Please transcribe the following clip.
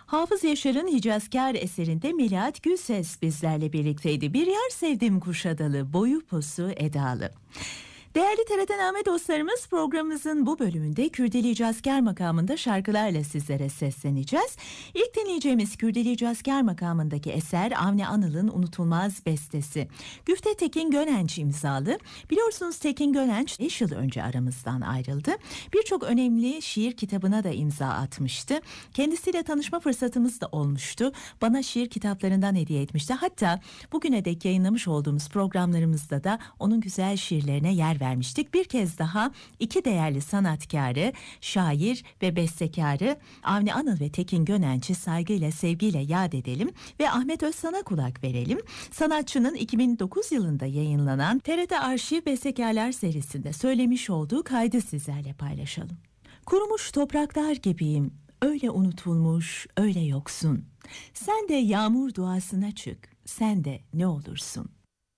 Hafız Yaşar'ın Hicazkar eserinde Melahat Gülses bizlerle birlikteydi. Bir yer sevdim Kuşadalı, boyu posu edalı. Değerli TRT-Name dostlarımız, programımızın bu bölümünde Kürdeli Hicazkar makamında şarkılarla sizlere sesleneceğiz. İlk dinleyeceğimiz Kürdeli Hicazkar makamındaki eser Avni Anıl'ın unutulmaz bestesi. Güfte Tekin Gönenç imzalı. Biliyorsunuz Tekin Gönenç 5 yıl önce aramızdan ayrıldı. Birçok önemli şiir kitabına da imza atmıştı. Kendisiyle tanışma fırsatımız da olmuştu. Bana şiir kitaplarından hediye etmişti. Hatta bugüne dek yayınlamış olduğumuz programlarımızda da onun güzel şiirlerine yer vermiştik. Bir kez daha iki değerli sanatkarı, şair ve bestekarı Avni Anıl ve Tekin Gönenç'i saygıyla, sevgiyle yad edelim ve Ahmet Özsan'a kulak verelim. Sanatçının 2009 yılında yayınlanan TRT Arşiv Bestekarlar serisinde söylemiş olduğu kaydı sizlerle paylaşalım. Kurumuş topraklar gibiyim, öyle unutulmuş, öyle yoksun. Sen de yağmur duasına çık, sen de ne olursun.